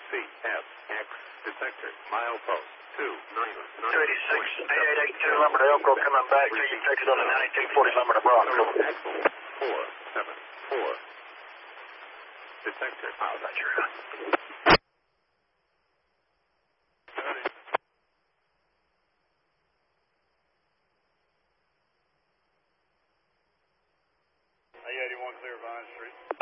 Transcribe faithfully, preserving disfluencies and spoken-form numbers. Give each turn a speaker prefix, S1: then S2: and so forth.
S1: C F X detector milepost two nine nine.
S2: two eighty-six, eight eight eight two, Lumber to Elko, coming back to you, texted on the ninety-two forty Lumber to Bronco.
S1: four seven four. Detector.
S2: Oh, that's your
S3: eighty-one clear Vine Street.